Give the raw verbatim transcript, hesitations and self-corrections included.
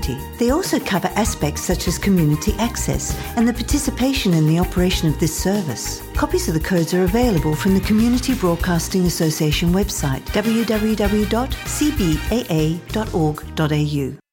They also cover aspects such as community access and the participation in the operation of this service. Copies of the codes are available from the Community Broadcasting Association website, w w w dot c b a a dot org dot a u.